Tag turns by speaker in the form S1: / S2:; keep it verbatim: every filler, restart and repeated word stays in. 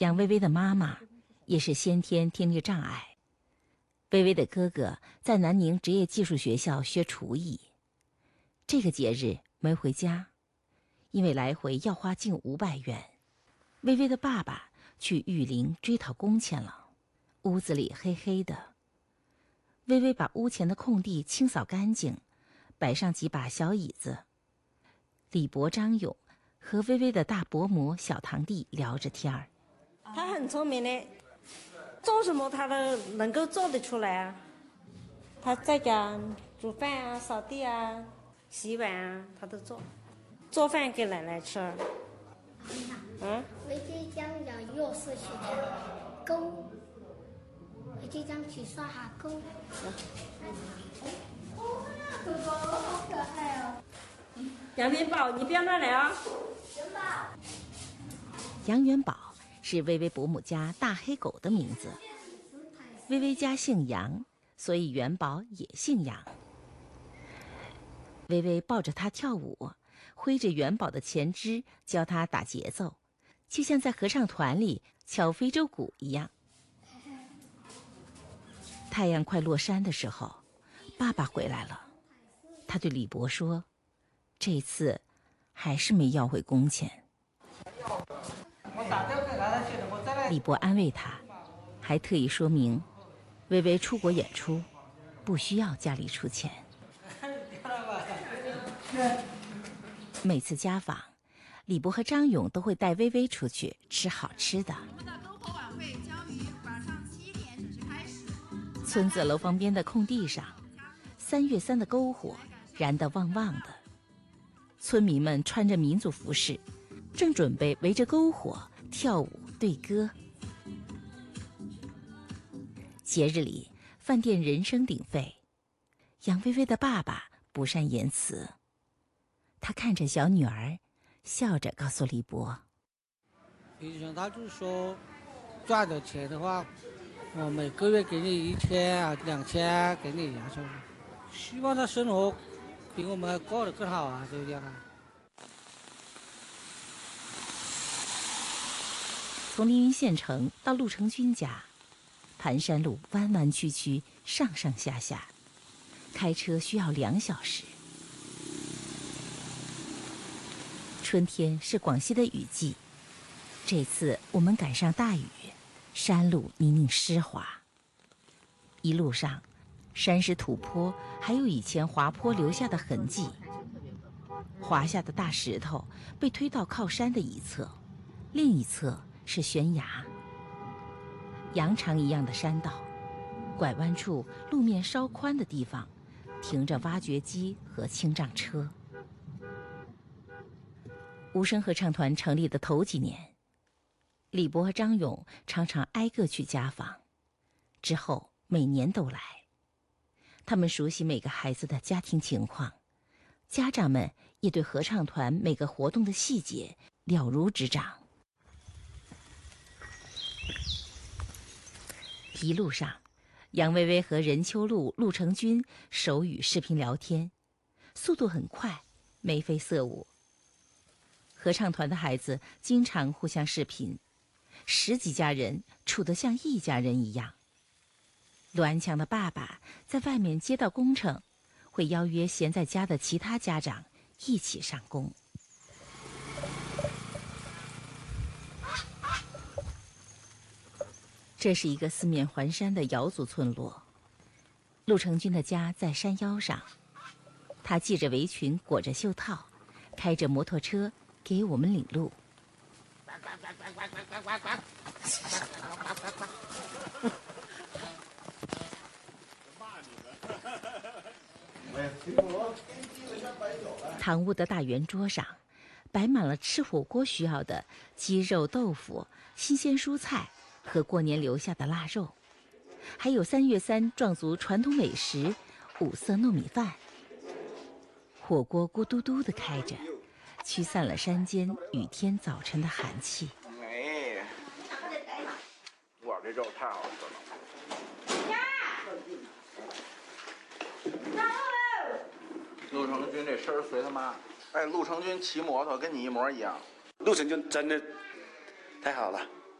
S1: 杨薇薇的妈妈也是先天听力障碍。薇薇的哥哥在南宁职业技术学校学厨艺，这个节日没回家，因为来回要花近五百元。薇薇的爸爸去玉林追讨工钱了，屋子里黑黑的。薇薇把屋前的空地清扫干净，摆上几把小椅子。李博、张勇和薇薇的大伯母、小堂弟聊着天儿。
S2: 他很聪明的，做什么他都能够做得出来啊。他在家煮饭啊、扫地啊、洗碗啊，他都做。做饭给奶奶吃。嗯。
S3: 回去讲讲幼师去讲钩，回去讲去耍下钩。哦，哥哥好可爱哦。
S2: 杨元宝，你不要乱来啊！
S3: 元宝。
S1: 杨元宝是薇薇伯母家大黑狗的名字。薇薇家姓杨，所以元宝也姓杨。薇薇抱着他跳舞，挥着元宝的前肢教他打节奏，就像在合唱团里敲非洲鼓一样。太阳快落山的时候，爸爸回来了。他对李博说，这次还是没要回工钱。李博安慰他，还特意说明薇薇出国演出不需要家里出钱。每次家访，李博和张勇都会带薇薇出去吃好吃的。我们的篝火晚会将于晚上七点准时开始。村子楼房边的空地上，三月三的篝火燃得旺旺的。村民们穿着民族服饰，正准备围着篝火跳舞对歌。节日里，饭店人声鼎沸。杨薇薇的爸爸不善言辞，他看着小女儿，笑着告诉李博：“
S4: 实际上，他就是说，赚的钱的话，我每个月给你一千啊、两千，给你啊，就是希望他生活比我们过得更好啊，就这样啊。”
S1: 从凌云县城到陆成军家，盘山路弯弯曲曲，上上下下，开车需要两小时。春天是广西的雨季，这次我们赶上大雨，山路泥泞湿滑。一路上，山石土坡还有以前滑坡留下的痕迹。滑下的大石头被推到靠山的一侧，另一侧是悬崖。羊肠一样的山道，拐弯处路面稍宽的地方，停着挖掘机和清障车。无声合唱团成立的头几年，李博和张勇常常挨个去家访，之后每年都来。他们熟悉每个孩子的家庭情况，家长们也对合唱团每个活动的细节了如指掌。一路上，杨薇薇和任秋露、陆成军手语视频聊天，速度很快，眉飞色舞。合唱团的孩子经常互相视频，十几家人处得像一家人一样。陆安强的爸爸在外面接到工程，会邀约闲在家的其他家长一起上工。这是一个四面环山的瑶族村落，陆成军的家在山腰上，他系着围裙，裹着袖套，开着摩托车给我们领路。堂屋的大圆桌上，摆满了吃火锅需要的鸡肉、豆腐、新鲜蔬菜和过年留下的腊肉，还有三月三壮族传统美食五色糯米饭。火锅咕嘟嘟地开着，驱散了山间雨天早晨的寒气。
S5: 哎，哇，这肉太好吃了！呀，上路喽！陆成军这身儿随他妈，哎，陆成军骑摩托跟你一模一样。
S6: 陆成军真的太好了。